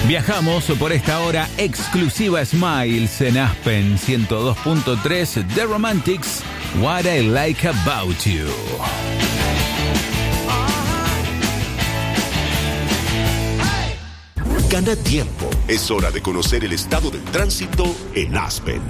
Viajamos por esta hora exclusiva Smiles en Aspen 102.3 The Romantics, What I Like About You. Gana tiempo. Es hora de conocer el estado del tránsito en Aspen.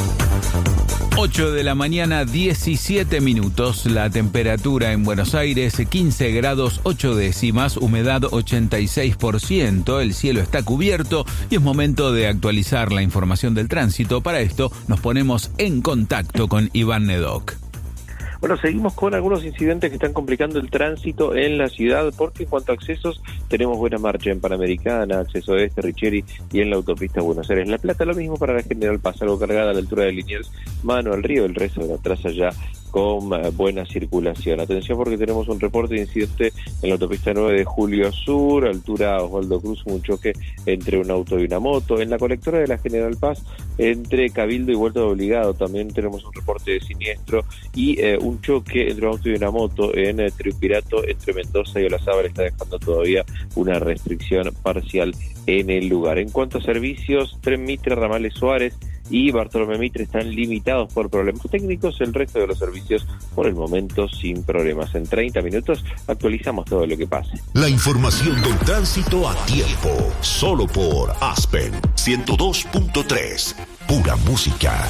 8 de la mañana, 17 minutos. La temperatura en Buenos Aires, 15 grados 8 décimas, humedad 86%. El cielo está cubierto y es momento de actualizar la información del tránsito. Para esto nos ponemos en contacto con Iván Nedoc. Bueno, seguimos con algunos incidentes que están complicando el tránsito en la ciudad, porque en cuanto a accesos tenemos buena marcha en Panamericana, acceso este, Richeri, y en la autopista Buenos Aires La Plata. Lo mismo para la General Paz, algo cargada a la altura de Liniers, mano al río, el resto de la traza ya con buena circulación. Atención, porque tenemos un reporte de incidente en la autopista 9 de Julio Sur, altura Osvaldo Cruz, un choque entre un auto y una moto. En la colectora de la General Paz, entre Cabildo y Vuelta de Obligado, también tenemos un reporte de siniestro y un choque entre un auto y una moto en Triunvirato, entre Mendoza y Olazábal. Está dejando todavía una restricción parcial en el lugar. En cuanto a servicios, Tren Mitre, Ramales Suárez y Bartolomé Mitre están limitados por problemas técnicos. El resto de los servicios por el momento sin problemas. En 30 minutos actualizamos todo lo que pase. La información del tránsito a tiempo, solo por Aspen 102.3, pura música.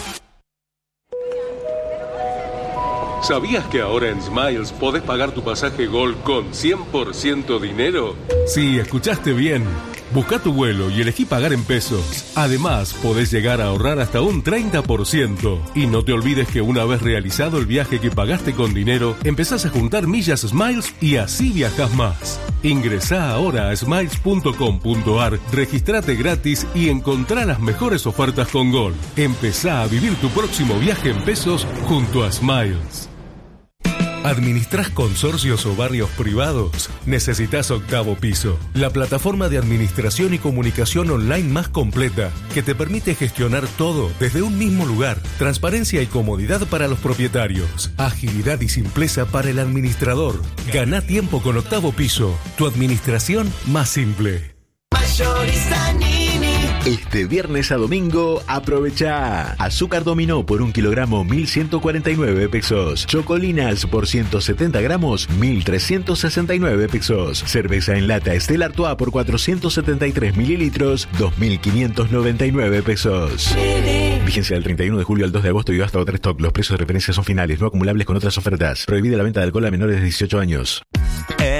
¿Sabías que ahora en Smiles podés pagar tu pasaje Gol con 100% dinero? Sí, escuchaste bien. Busca tu vuelo y elegí pagar en pesos. Además, podés llegar a ahorrar hasta un 30%. Y no te olvides que una vez realizado el viaje que pagaste con dinero, empezás a juntar millas Smiles y así viajás más. Ingresá ahora a smiles.com.ar, registrate gratis y encontrá las mejores ofertas con Gol. Empezá a vivir tu próximo viaje en pesos junto a Smiles. ¿Administrás consorcios o barrios privados? Necesitas Octavo Piso, la plataforma de administración y comunicación online más completa, que te permite gestionar todo desde un mismo lugar. Transparencia y comodidad para los propietarios. Agilidad y simpleza para el administrador. Ganá tiempo con Octavo Piso, tu administración más simple. Este viernes a domingo, aprovecha azúcar dominó por 1 kilogramo 1.149 pesos, chocolinas por 170 gramos 1.369 pesos, cerveza en lata Stella Artois por 473 mililitros 2.599 pesos. Vigencia del 31 de julio al 2 de agosto y hasta otro stock. Los precios de referencia son finales, no acumulables con otras ofertas. Prohibida la venta de alcohol a menores de 18 años.